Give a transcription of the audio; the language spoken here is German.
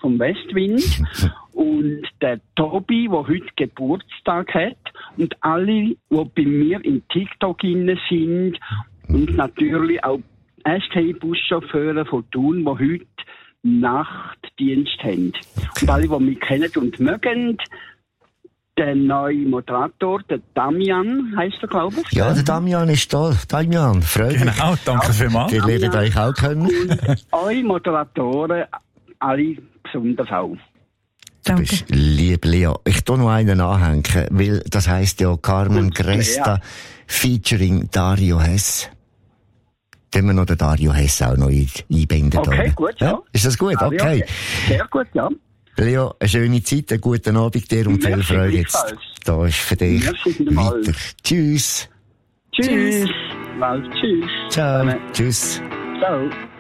vom Westwind. Und der Tobi, der heute Geburtstag hat. Und alle, die bei mir in TikTok inne sind. Und natürlich auch STI-Buschauffeure von Thun, die heute Nachtdienst haben. Und alle, die mich kennen und mögen, der neue Moderator, der Damian, heisst er, glaube ich. Ja, der Damian ist da. Damian, freut mich. Genau, danke vielmals. Wir lernen euch auch kennen. Und eure Moderatoren, alle besonders auch. Du bist lieb, Lea. Ich tu noch einen anhängen, weil das heisst ja Carmen Cresta featuring Dario Hess. Können wir noch den Dario Hess auch noch einbinden? Okay, gut, ja. Ist das gut? Okay. Sehr gut, ja. Leo, eine schöne Zeit, einen guten Abend dir und viel Freude jetzt. Da ist für dich weiter. Tschüss. Tschüss. Tschüss. Ciao. Tschüss. Ciao.